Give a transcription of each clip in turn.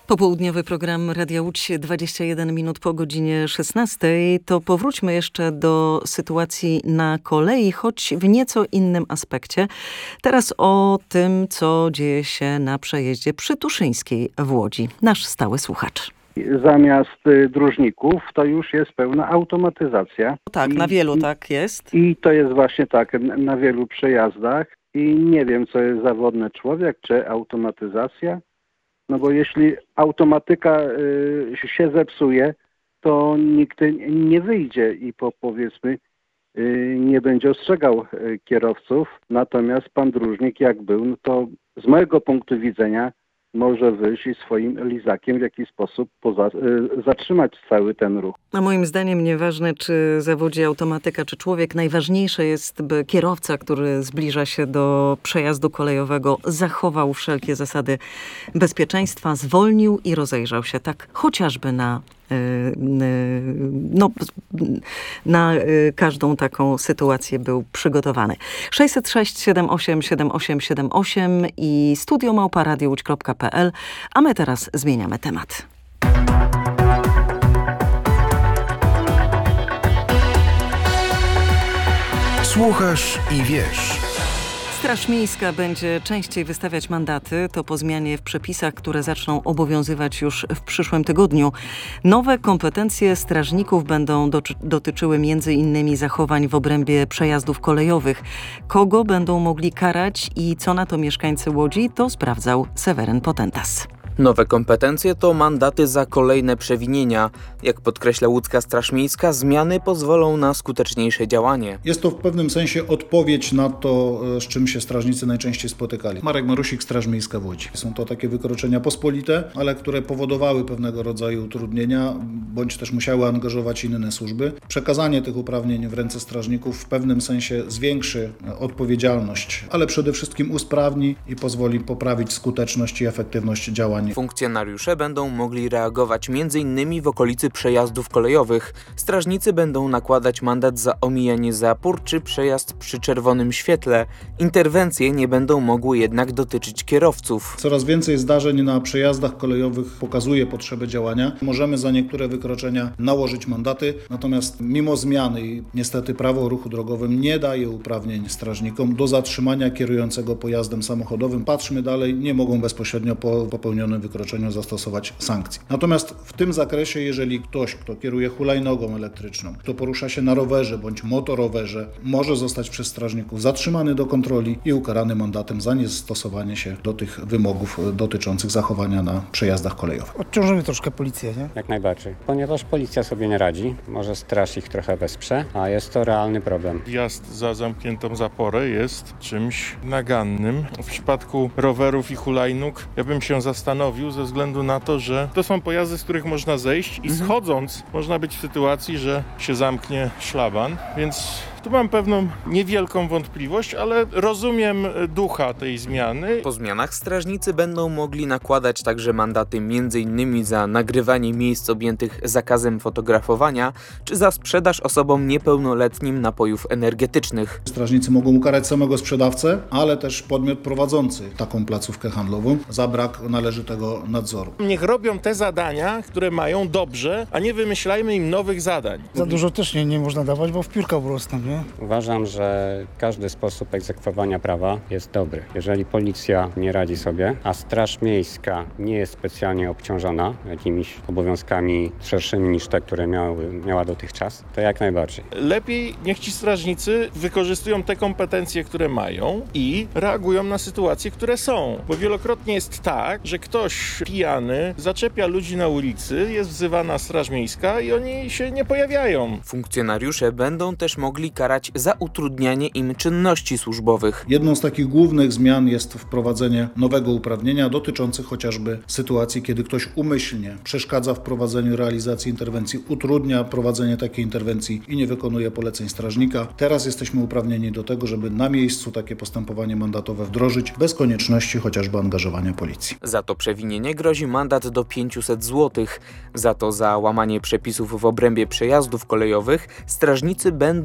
Popołudniowy program Radia Łódź 21 minut po godzinie 16. To powróćmy jeszcze do sytuacji na kolei, choć w nieco innym aspekcie. Teraz o tym, co dzieje się na przejeździe Przytuszyńskiej w Łodzi. Nasz stały słuchacz. Zamiast dróżników to już jest pełna automatyzacja. Tak, na wielu tak jest. I to jest właśnie tak na wielu przejazdach. I nie wiem, co jest zawodny człowiek, czy automatyzacja. No bo jeśli automatyka się zepsuje, to nikt nie wyjdzie i powiedzmy nie będzie ostrzegał kierowców. Natomiast pan dróżnik jak był, no to z mojego punktu widzenia może wyjść i swoim lizakiem w jakiś sposób zatrzymać cały ten ruch. A moim zdaniem nieważne, czy zawodzi automatyka, czy człowiek, najważniejsze jest, by kierowca, który zbliża się do przejazdu kolejowego, zachował wszelkie zasady bezpieczeństwa, zwolnił i rozejrzał się, tak chociażby na każdą taką sytuację był przygotowany. 606 78 7878 i studio@radiowodź.pl, a my teraz zmieniamy temat. Słuchasz i wiesz. Straż Miejska będzie częściej wystawiać mandaty. To po zmianie w przepisach, które zaczną obowiązywać już w przyszłym tygodniu. Nowe kompetencje strażników będą dotyczyły m.in. zachowań w obrębie przejazdów kolejowych. Kogo będą mogli karać i co na to mieszkańcy Łodzi, to sprawdzał Seweryn Potentas. Nowe kompetencje to mandaty za kolejne przewinienia. Jak podkreśla łódzka Straż Miejska, zmiany pozwolą na skuteczniejsze działanie. Jest to w pewnym sensie odpowiedź na to, z czym się strażnicy najczęściej spotykali. Marek Marusik, Straż Miejska w Łodzi. Są to takie wykroczenia pospolite, ale które powodowały pewnego rodzaju utrudnienia, bądź też musiały angażować inne służby. Przekazanie tych uprawnień w ręce strażników w pewnym sensie zwiększy odpowiedzialność, ale przede wszystkim usprawni i pozwoli poprawić skuteczność i efektywność działań. Funkcjonariusze będą mogli reagować m.in. w okolicy przejazdów kolejowych. Strażnicy będą nakładać mandat za omijanie zapór czy przejazd przy czerwonym świetle. Interwencje nie będą mogły jednak dotyczyć kierowców. Coraz więcej zdarzeń na przejazdach kolejowych pokazuje potrzebę działania. Możemy za niektóre wykroczenia nałożyć mandaty, natomiast mimo zmiany i niestety prawo o ruchu drogowym nie daje uprawnień strażnikom do zatrzymania kierującego pojazdem samochodowym. Patrzmy dalej, nie mogą bezpośrednio po popełnionym wykroczeniu zastosować sankcji. Natomiast w tym zakresie, jeżeli ktoś, kto kieruje hulajnogą elektryczną, kto porusza się na rowerze bądź motorowerze, może zostać przez strażników zatrzymany do kontroli i ukarany mandatem za niestosowanie się do tych wymogów dotyczących zachowania na przejazdach kolejowych. Odciążymy troszkę policję, nie? Jak najbardziej. Ponieważ policja sobie nie radzi, może straż ich trochę wesprze, a jest to realny problem. Wjazd za zamkniętą zaporę jest czymś nagannym. W przypadku rowerów i hulajnóg ja bym się zastanowił ze względu na to, że to są pojazdy, z których można zejść i schodząc można być w sytuacji, że się zamknie szlaban, więc tu mam pewną niewielką wątpliwość, ale rozumiem ducha tej zmiany. Po zmianach strażnicy będą mogli nakładać także mandaty m.in. za nagrywanie miejsc objętych zakazem fotografowania, czy za sprzedaż osobom niepełnoletnim napojów energetycznych. Strażnicy mogą ukarać samego sprzedawcę, ale też podmiot prowadzący taką placówkę handlową za brak należytego nadzoru. Niech robią te zadania, które mają dobrze, a nie wymyślajmy im nowych zadań. Za dużo też nie można dawać, bo w piórka urosną, nie? Uważam, że każdy sposób egzekwowania prawa jest dobry. Jeżeli policja nie radzi sobie, a Straż Miejska nie jest specjalnie obciążona jakimiś obowiązkami szerszymi niż te, które miała dotychczas, to jak najbardziej. Lepiej niech ci strażnicy wykorzystują te kompetencje, które mają i reagują na sytuacje, które są. Bo wielokrotnie jest tak, że ktoś pijany zaczepia ludzi na ulicy, jest wzywana Straż Miejska i oni się nie pojawiają. Funkcjonariusze będą też mogli karać za utrudnianie im czynności służbowych. Jedną z takich głównych zmian jest wprowadzenie nowego uprawnienia dotyczących chociażby sytuacji, kiedy ktoś umyślnie przeszkadza w prowadzeniu realizacji interwencji, utrudnia prowadzenie takiej interwencji i nie wykonuje poleceń strażnika. Teraz jesteśmy uprawnieni do tego, żeby na miejscu takie postępowanie mandatowe wdrożyć bez konieczności chociażby angażowania policji. Za to przewinienie grozi mandat do 500 zł. Za to za łamanie przepisów w obrębie przejazdów kolejowych strażnicy będą mogli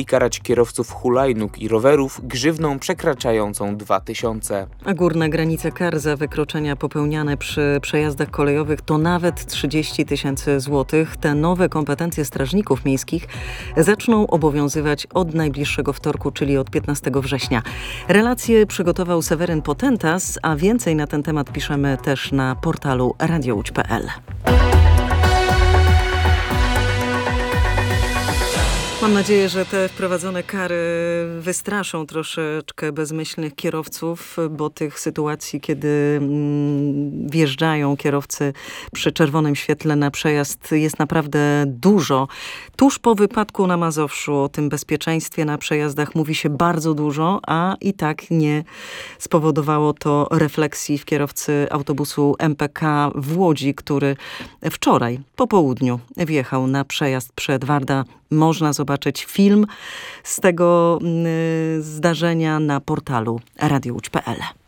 mogli karać kierowców hulajnóg i rowerów grzywną przekraczającą 2000. A górna granica kar za wykroczenia popełniane przy przejazdach kolejowych to nawet 30 000 złotych. Te nowe kompetencje strażników miejskich zaczną obowiązywać od najbliższego wtorku, czyli od 15 września. Relację przygotował Seweryn Potentas, a więcej na ten temat piszemy też na portalu radiołódź.pl. Mam nadzieję, że te wprowadzone kary wystraszą troszeczkę bezmyślnych kierowców, bo tych sytuacji, kiedy wjeżdżają kierowcy przy czerwonym świetle na przejazd, jest naprawdę dużo. Tuż po wypadku na Mazowszu o tym bezpieczeństwie na przejazdach mówi się bardzo dużo, a i tak nie spowodowało to refleksji w kierowcy autobusu MPK w Łodzi, który wczoraj po południu wjechał na przejazd przed Warda. Można zobaczyć film z tego zdarzenia na portalu radiołódź.pl.